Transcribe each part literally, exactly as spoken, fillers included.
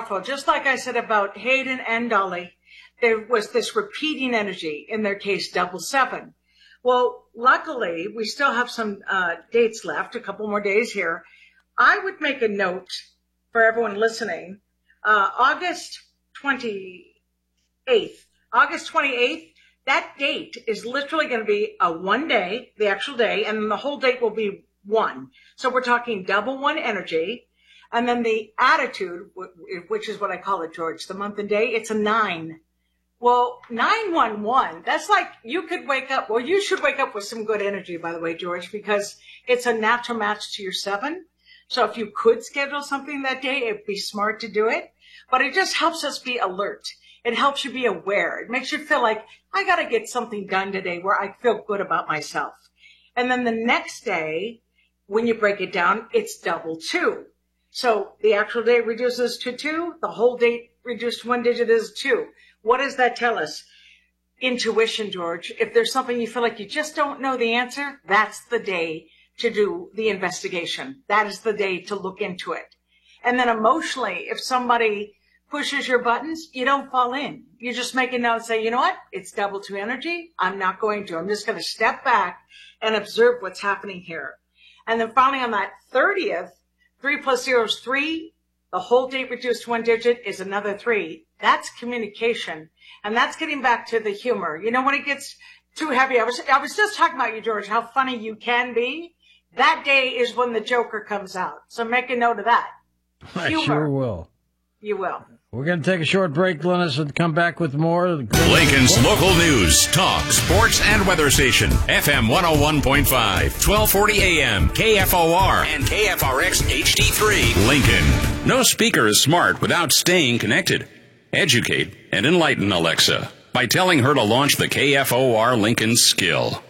powerful. Just like I said about Hayden and Dolly, there was this repeating energy, in their case, double seven. Well, luckily, we still have some uh, dates left, a couple more days here. I would make a note for everyone listening. Uh, August twenty-eighth, August twenty-eighth, that date is literally going to be a one day, the actual day, and then the whole date will be one. So we're talking double one energy. And then the attitude, which is what I call it, George, the month and day, it's a nine. Well, nine one one, that's like you could wake up, well, you should wake up with some good energy, by the way, George, because it's a natural match to your seven. So if you could schedule something that day, it'd be smart to do it. But it just helps us be alert. It helps you be aware. It makes you feel like, I got to get something done today where I feel good about myself. And then the next day, when you break it down, it's double two. So the actual day reduces to two. The whole date reduced to one digit is two. What does that tell us? Intuition, George. If there's something you feel like you just don't know the answer, that's the day to do the investigation. That is the day to look into it. And then emotionally, if somebody pushes your buttons, you don't fall in. You just make a note and say, you know what? It's double two energy. I'm not going to. I'm just going to step back and observe what's happening here. And then finally on that thirtieth, three plus zero is three. The whole date reduced to one digit is another three. That's communication. And that's getting back to the humor. You know, when it gets too heavy, I was, I was just talking about you, George, how funny you can be. That day is when the Joker comes out. So make a note of that. I Humor. sure will. You will. We're going to take a short break, Glennis, and come back with more. Lincoln's local news, talk, sports, and weather station. F M one oh one point five, twelve forty A M, K F O R, and K F R X H D three. Lincoln. No speaker is smart without staying connected. Educate and enlighten Alexa by telling her to launch the K F O R Lincoln skill.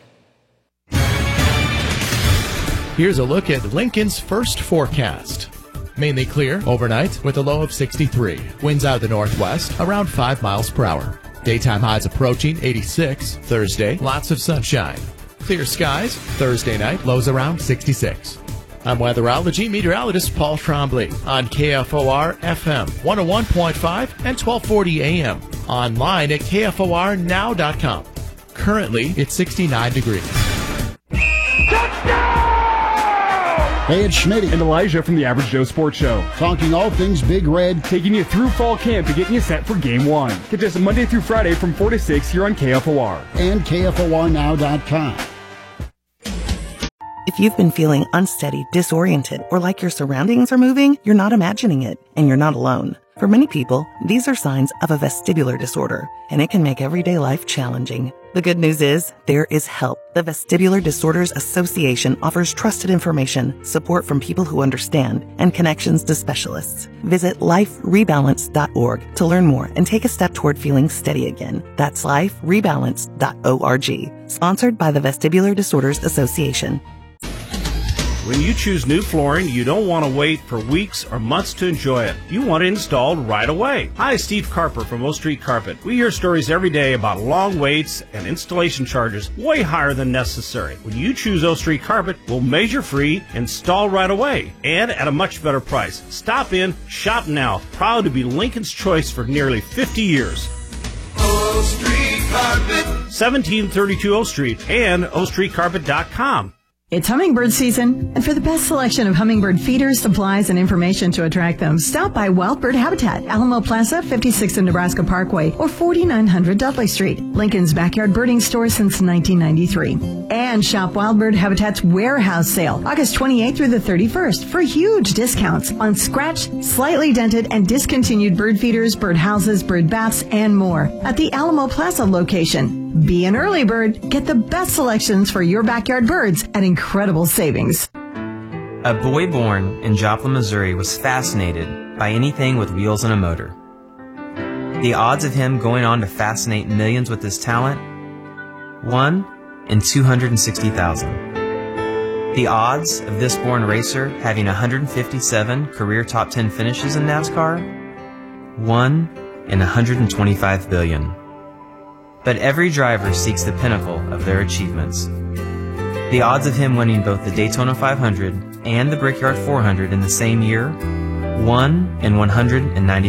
Here's a look at Lincoln's first forecast. Mainly clear overnight with a low of sixty-three. Winds out of the northwest around five miles per hour. Daytime highs approaching eighty-six. Thursday, lots of sunshine. Clear skies. Thursday night, lows around sixty-six. I'm weatherology meteorologist Paul Trombley on K F O R F M one oh one point five and twelve forty A M. Online at K F O R now dot com. Currently, it's sixty-nine degrees. Hey, it's Schmitty and Elijah from the Average Joe Sports Show. Talking all things Big Red. Taking you through fall camp and getting you set for Game one. Catch us Monday through Friday from four to six here on K F O R. And K F O R now dot com. If you've been feeling unsteady, disoriented, or like your surroundings are moving, you're not imagining it, and you're not alone. For many people, these are signs of a vestibular disorder, and it can make everyday life challenging. The good news is, there is help. The Vestibular Disorders Association offers trusted information, support from people who understand, and connections to specialists. Visit life rebalance dot org to learn more and take a step toward feeling steady again. That's life rebalance dot org. Sponsored by the Vestibular Disorders Association. When you choose new flooring, you don't want to wait for weeks or months to enjoy it. You want it installed right away. Hi, Steve Carper from O Street Carpet. We hear stories every day about long waits and installation charges way higher than necessary. When you choose O Street Carpet, we'll measure free, install right away, and at a much better price. Stop in, shop now. Proud to be Lincoln's choice for nearly fifty years. O Street Carpet. seventeen thirty-two O Street and O Street Carpet dot com. It's hummingbird season, and for the best selection of hummingbird feeders, supplies, and information to attract them, stop by Wild Bird Habitat, Alamo Plaza, fifty-six and Nebraska Parkway, or forty-nine hundred Dudley Street, Lincoln's backyard birding store since nineteen ninety-three. And shop Wild Bird Habitat's warehouse sale, August twenty-eighth through the thirty-first, for huge discounts on scratched, slightly dented, and discontinued bird feeders, bird houses, bird baths, and more at the Alamo Plaza location. Be an early bird. Get the best selections for your backyard birds at incredible savings. A boy born in Joplin, Missouri was fascinated by anything with wheels and a motor. The odds of him going on to fascinate millions with his talent? one in two hundred sixty thousand. The odds of this born racer having one hundred fifty-seven career top ten finishes in NASCAR? one in one hundred twenty-five billion. But every driver seeks the pinnacle of their achievements. The odds of him winning both the Daytona five hundred and the Brickyard four hundred in the same year? one in one hundred ninety.